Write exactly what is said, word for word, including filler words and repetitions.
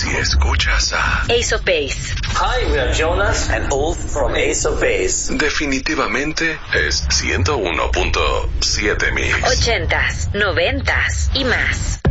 Si escuchas a Ace of Base. Hi, we are Jonas and Ulf from Ace of Base. definitivamente es ciento uno punto siete Mix. Ochentas, noventas y más.